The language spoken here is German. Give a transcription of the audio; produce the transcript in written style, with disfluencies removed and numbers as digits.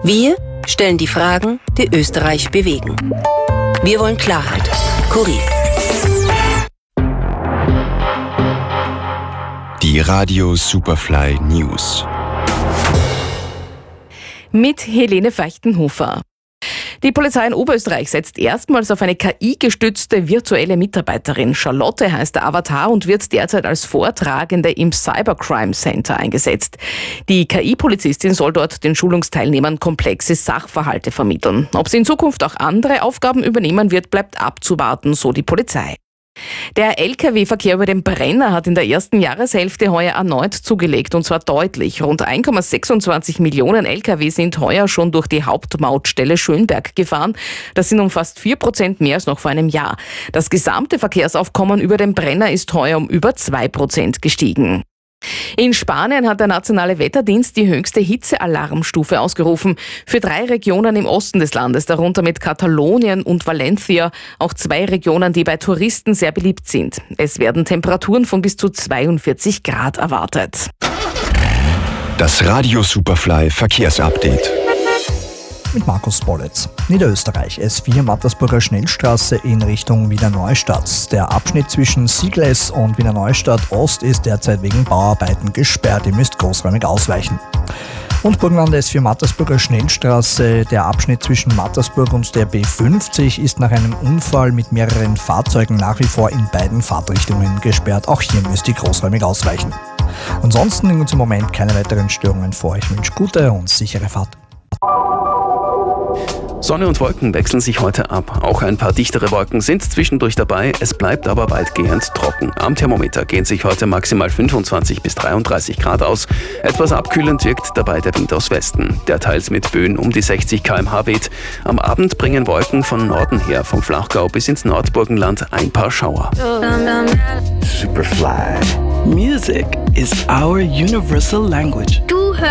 Wir stellen die Fragen, die Österreich bewegen. Wir wollen Klarheit. Kurier. Die Radio Superfly News. Mit Helene Feichtenhofer. Die Polizei in Oberösterreich setzt erstmals auf eine KI-gestützte virtuelle Mitarbeiterin. Charlotte heißt der Avatar und wird derzeit als Vortragende im Cybercrime Center eingesetzt. Die KI-Polizistin soll dort den Schulungsteilnehmern komplexe Sachverhalte vermitteln. Ob sie in Zukunft auch andere Aufgaben übernehmen wird, bleibt abzuwarten, so die Polizei. Der Lkw-Verkehr über den Brenner hat in der ersten Jahreshälfte heuer erneut zugelegt, und zwar deutlich. Rund 1,26 Millionen Lkw sind heuer schon durch die Hauptmautstelle Schönberg gefahren. Das sind um fast 4% mehr als noch vor einem Jahr. Das gesamte Verkehrsaufkommen über den Brenner ist heuer um über 2% gestiegen. In Spanien hat der Nationale Wetterdienst die höchste Hitzealarmstufe ausgerufen. Für 3 Regionen im Osten des Landes, darunter mit Katalonien und Valencia, auch 2 Regionen, die bei Touristen sehr beliebt sind. Es werden Temperaturen von bis zu 42 Grad erwartet. Das Radio Superfly Verkehrsupdate. Mit Markus Bollitz. Niederösterreich, S4 Mattersburger Schnellstraße in Richtung Wiener Neustadt. Der Abschnitt zwischen Siegles und Wiener Neustadt Ost ist derzeit wegen Bauarbeiten gesperrt. Ihr müsst großräumig ausweichen. Und Burgenland S4 Mattersburger Schnellstraße. Der Abschnitt zwischen Mattersburg und der B50 ist nach einem Unfall mit mehreren Fahrzeugen nach wie vor in beiden Fahrtrichtungen gesperrt. Auch hier müsst ihr großräumig ausweichen. Ansonsten liegen uns im Moment keine weiteren Störungen vor. Ich wünsche gute und sichere Fahrt. Sonne und Wolken wechseln sich heute ab. Auch ein paar dichtere Wolken sind zwischendurch dabei. Es bleibt aber weitgehend trocken. Am Thermometer gehen sich heute maximal 25 bis 33 Grad aus. Etwas abkühlend wirkt dabei der Wind aus Westen, der teils mit Böen um die 60 km/h weht. Am Abend bringen Wolken von Norden her, vom Flachgau bis ins Nordburgenland, ein paar Schauer. Superfly. Music is our universal language. Du